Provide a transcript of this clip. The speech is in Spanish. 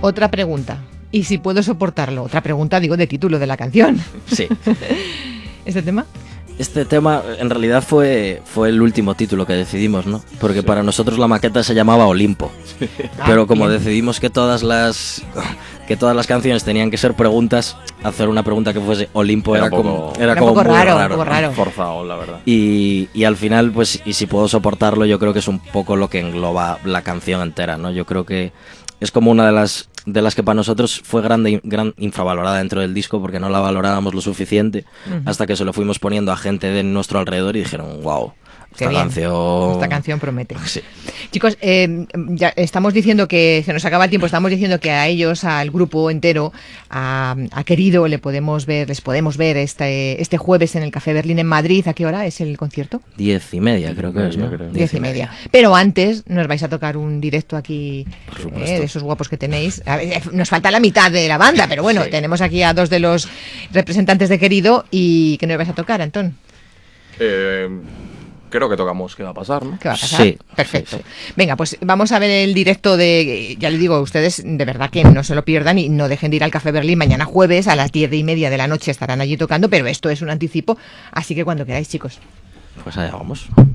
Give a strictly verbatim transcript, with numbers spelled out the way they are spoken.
Otra pregunta. ¿Y si puedo soportarlo? Otra pregunta, digo, de título de la canción. Sí. ¿Este tema? Este tema en realidad fue, fue el último título que decidimos, ¿no? Porque sí. Para nosotros la maqueta se llamaba Olimpo. Sí. Pero como bien. decidimos que todas las que todas las canciones tenían que ser preguntas, hacer una pregunta que fuese Olimpo era, era poco, como era, era como poco muy raro, raro, poco raro. Forzado, la verdad. Y, y al final, pues, y si puedo soportarlo, yo creo que es un poco lo que engloba la canción entera, ¿no? Yo creo que es como una de las de las que para nosotros fue grande, gran infravalorada dentro del disco porque no la valorábamos lo suficiente uh-huh. hasta que se lo fuimos poniendo a gente de nuestro alrededor y dijeron, wow, esta canción... Esta canción promete. Sí. Chicos, eh, ya estamos diciendo que se nos acaba el tiempo, estamos diciendo que a ellos, al grupo entero, a, a Querido, le podemos ver, les podemos ver este, este jueves en el Café Berlín en Madrid. ¿A qué hora es el concierto? Diez y media creo que es, ¿no? Diez, Diez y media. Pero antes nos vais a tocar un directo aquí eh, de esos guapos que tenéis. A ver, nos falta la mitad de la banda, pero bueno, sí. tenemos aquí a dos de los representantes de Querido. ¿Y qué nos vais a tocar, Antón? Eh... Creo que tocamos qué va a pasar, ¿no? ¿Qué va a pasar? Sí. Perfecto. Sí, sí. Venga, pues vamos a ver el directo de... Ya les digo, ustedes de verdad que no se lo pierdan y no dejen de ir al Café Berlín. Mañana jueves a las diez y media de la noche estarán allí tocando, pero esto es un anticipo, así que cuando queráis, chicos. Pues allá vamos.